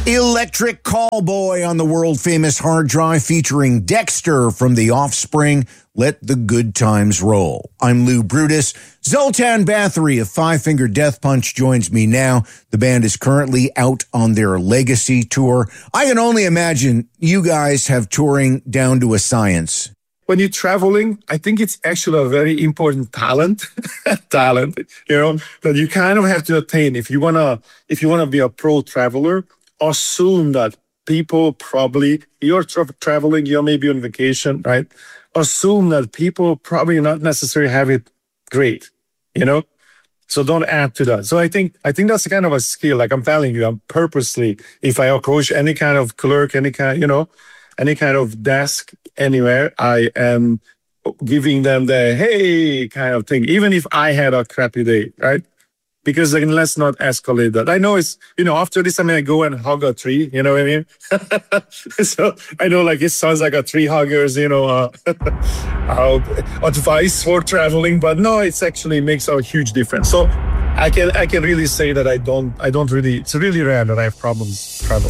Electric Callboy on the world-famous hard drive featuring Dexter from The Offspring. Let the good times roll. I'm Lou Brutus. Zoltan Bathory of Five Finger Death Punch joins me now. The band is currently out on their Legacy tour. I can only imagine you guys have touring down to a science. When you're traveling, I think it's actually a very important talent, that you kind of have to attain. If you wanna be a pro traveler, assume that people probably, you're traveling, you're maybe on vacation, right? Assume that people probably not necessarily have it great, So don't add to that. So I think that's kind of a skill. Like I'm telling you, I'm purposely, if I approach any kind of clerk, any kind of desk anywhere, I am giving them the hey kind of thing, even if I had a crappy day, right? Because let's not escalate that. I know it's, after this, I go and hug a tree, you know what I mean? So I know it sounds like a tree huggers, advice for traveling, but no, it's actually makes a huge difference. So I can really say that I don't really, it's really rare that I have problems traveling.